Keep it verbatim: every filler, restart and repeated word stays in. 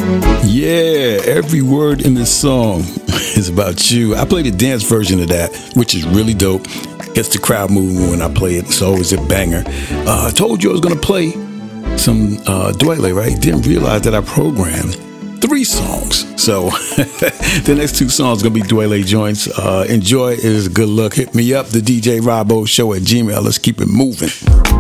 Yeah, every word in this song is about you. I played a dance version of that, which is really dope. Gets the crowd moving when I play it. It's always a banger. Uh, I told you I was going to play some uh, Dwele, right? Didn't realize that I programmed three songs. So the next two songs are going to be Dwele joints. Uh, enjoy. It is a good look. Hit me up, the D J Rabo Show at Gmail. Let's keep it moving.